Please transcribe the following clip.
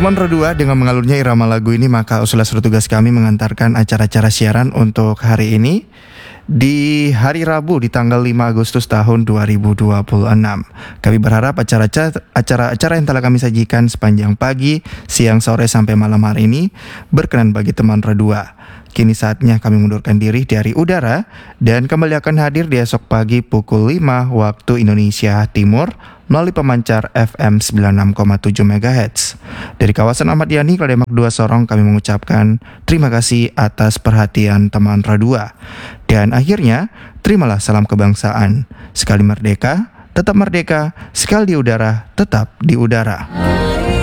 Teman Rodua, dengan mengalurnya irama lagu ini, maka sudah sudah tugas kami mengantarkan acara-acara siaran untuk hari ini di hari Rabu di tanggal 5 Agustus tahun 2026. Kami berharap acara-acara yang telah kami sajikan sepanjang pagi, siang, sore sampai malam hari ini berkenan bagi teman Rodua. Kini saatnya kami mundurkan diri dari udara dan kembali akan hadir di esok pagi pukul 5 waktu Indonesia Timur melalui pemancar FM 96,7 MHz. Dari kawasan Ahmad Yani, Kledemak 2 Sorong, kami mengucapkan terima kasih atas perhatian teman Radua. Dan akhirnya, terimalah salam kebangsaan. Sekali merdeka, tetap merdeka. Sekali di udara, tetap di udara.